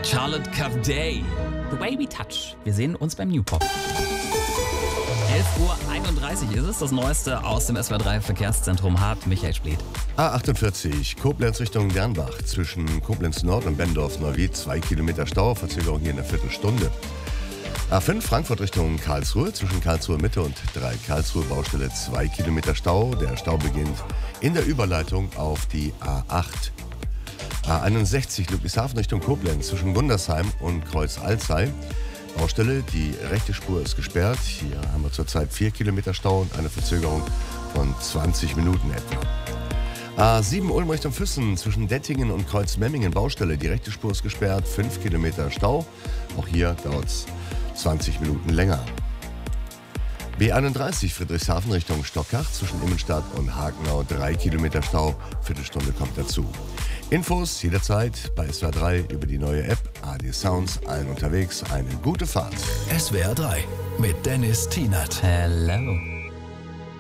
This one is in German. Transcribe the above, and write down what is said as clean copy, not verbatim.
Charlotte Day. The Way We Touch. Wir sehen uns beim New Pop. 11:31 Uhr ist es, das Neueste aus dem SWR3 Verkehrszentrum Hart. Michael Spliet. A48, Koblenz Richtung Dernbach. Zwischen Koblenz Nord und Bendorf-Neuwied 2 Kilometer Stau, Verzögerung hier in einer Viertelstunde. A5 Frankfurt Richtung Karlsruhe, zwischen Karlsruhe Mitte und 3 Karlsruhe Baustelle 2 Kilometer Stau. Der Stau beginnt in der Überleitung auf die A8. A61 Ludwigshafen Richtung Koblenz, zwischen Gundersheim und Kreuz Alzey. Baustelle, die rechte Spur ist gesperrt. Hier haben wir zurzeit 4 Kilometer Stau und eine Verzögerung von 20 Minuten etwa. A7 Ulm Richtung Füssen, zwischen Dettingen und Kreuz Memmingen Baustelle. Die rechte Spur ist gesperrt, 5 Kilometer Stau. Auch hier dauert es 20 Minuten länger. B31 Friedrichshafen Richtung Stockach, zwischen Immenstadt und Hagenau 3 Kilometer Stau. Viertelstunde kommt dazu. Infos jederzeit bei SWR3 über die neue App AD Sounds. Allen unterwegs eine gute Fahrt. SWR3 mit Dennis Tienert. Hello.